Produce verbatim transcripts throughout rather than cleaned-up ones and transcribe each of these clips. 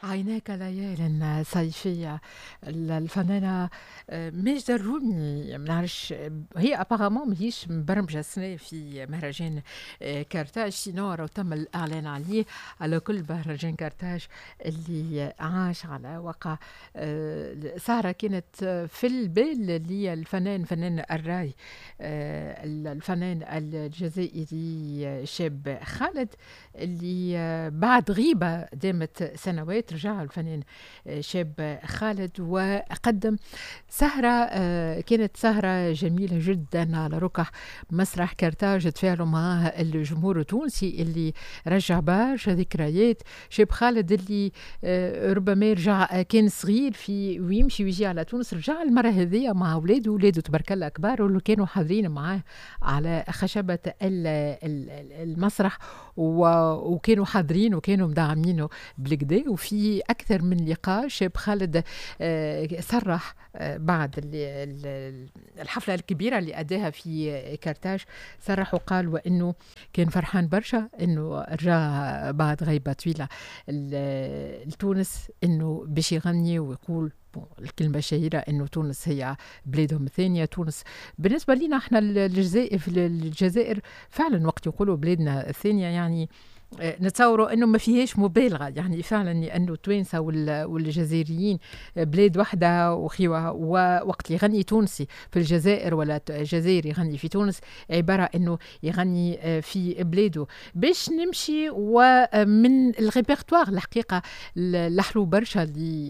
عيناك ليال صيفية. ال الفنانة آآ ماجدة الرومي، ما نعرفش، هي apparemment ماهيش مبرمجة السنة في مهرجان آآ كارتاج، سينو راهو تم الإعلان عليه. على كل مهرجان كارتاج اللي عاش على وقع آآ سهرة كانت في البال للفنان فنان الراي آآ ال الفنان الجزائري شاب خالد، اللي آه، بعد غيبة دامت سنوات رجع الفنان آه، شاب خالد وقدم سهرة آه، كانت سهرة جميلة جدا على ركح مسرح كارتاج. تفاعلوا معها الجمهور التونسي اللي رجع برشا ذكريات. شاب خالد اللي آه، ربما يرجع آه، كان صغير في ويمشي ويجي على تونس، رجع المرة هذه مع أولاده ولاده تبارك الله كبار، واللي كانوا حاضرين معاه على خشبة ال- ال- ال- المسرح و- وكانوا حاضرين وكانوا مدعمينه بالكدا. وفي أكثر من لقاء شاب خالد آه، صرح آه، بعد ال- ال- الحفلة الكبيرة اللي أداها في كارتاج، صرح وقال وإنه كان فرحان برشا إنه رجع بعد غيبة طويلة ل- لتونس، إنه باش يغني ويقول بون، الكلمة الشهيرة إنه تونس هي بلادهم الثانية. تونس بالنسبة لنا احنا الجزائر، في الجزائر فعلا وقت يقولوا بلادنا الثانية يعني آه، نتصوروا انه ما فيهاش مبالغه، يعني فعلا لانه التوانسه وال- والجزائريين بلاد واحده وخيوه. ووقت يغني تونسي في الجزائر ولا ت- جزائري يغني في تونس، عباره انه يغني آه، في بلاده. باش نمشي ومن الريبرتوار الحقيقه الحلو برشا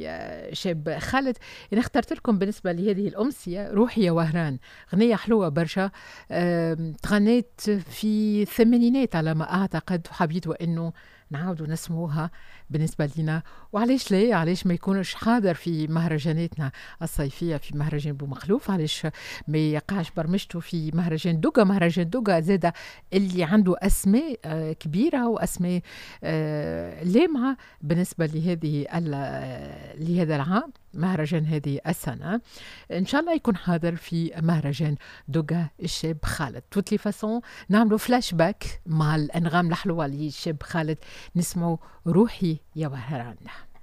لشاب خالد، انا اخترت لكم بالنسبه لهذه الامسيه روحي يا وهران، غنيه حلوه برشا آم، تغنيت في الثمانينات على ما اعتقد، وحبيت وانه نعاودوا نسموها بالنسبه لنا. وعلاش لا، علاش ما يكونش حاضر في مهرجاناتنا الصيفيه، في مهرجان بومخلوف، علاش ما يقعش برمجته في مهرجان دوغا. مهرجان دوغا زاده اللي عنده اسماء آه، كبيره واسماء آه، لامعه بالنسبه لهذه ال- آه، لهذا العام، مهرجان هذه السنه. ان شاء الله يكون حاضر في مهرجان دوغا الشاب خالد. توت لي فاسون نعملوا فلاش باك مع الانغام الحلوه للشاب خالد، نسمعوا روحي يا وهران.